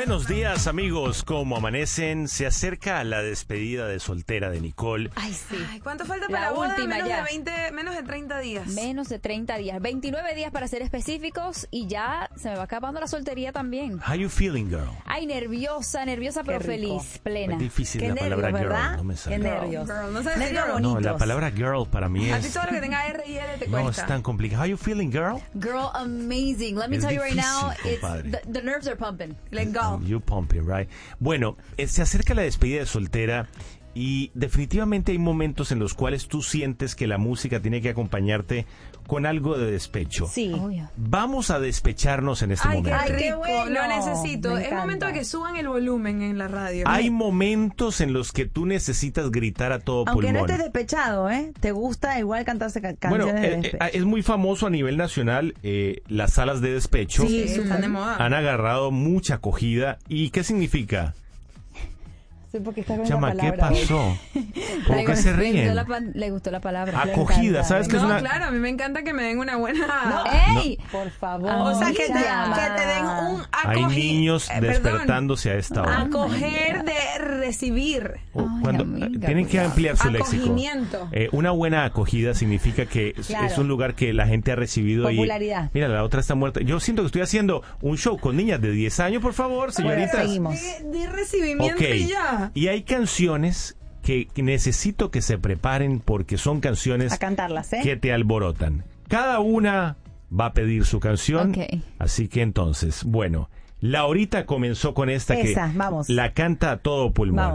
Buenos días, amigos. ¿Cómo amanecen? Se acerca la despedida de soltera de Nicole. Ay, sí. Ay, ¿cuánto falta para la boda? Última ya. Menos de 30 días. Menos de 30 días. 29 días para ser específicos y ya se me va acabando la soltería también. How you feeling, girl? Ay, nerviosa pero feliz, plena. Es difícil Qué la palabra nervios, girl, ¿verdad? no me sale. Qué nervios. Girl, no sabes Nervios girl. bonitos. No, la palabra girl para mí A ti es... todo lo que tenga R y L te No, cuesta. es tan complicado. How you feeling, girl? Girl, amazing. Let me Es tell you right now, difícil, compadre. the nerves are pumping. Let go. You pumping, right? Bueno, se acerca la despedida de soltera y definitivamente hay momentos en los cuales tú sientes que la música tiene que acompañarte con algo de despecho. Sí. Obvio. Vamos a despecharnos en este Ay, qué momento. Ay, qué rico. bueno. Lo necesito. Me Es encanta. momento de que suban el volumen en la radio. Hay momentos en los que tú necesitas gritar a todo Aunque no pulmón. estés despechado, ¿eh? ¿Te gusta igual cantarse Bueno, canciones de despecho? es muy famoso a nivel nacional las salas de despecho. Sí, Están de moda. Han agarrado mucha acogida. ¿Y qué significa? Sí, porque está con Chama, la ¿qué palabra. pasó? ¿Por qué se ríen? Le gustó la palabra. Acogida, ¿sabes qué es No, una...? claro, a mí me encanta que me den una buena... ¡Ey! Por favor. O sea, que te Acogida. den un Hay niños despertándose a esta hora. Acoger de recibir. Cuando amiga, tienen que cuidado. ampliar su léxico. Acogimiento. Una buena acogida significa que es Claro. un lugar que la gente ha recibido. Popularidad. Y, mira, la otra está muerta. Yo siento que estoy haciendo un show con niñas de 10 años, por favor, señoritas. seguimos. De recibimiento Ok. y ya. Y hay canciones que necesito que se preparen porque son canciones A cantarlas, ¿eh? que te alborotan. Cada una va a pedir su canción. Ok. Así que entonces, bueno, Laurita comenzó con esta Esa, que vamos. la canta a todo pulmón. Vamos.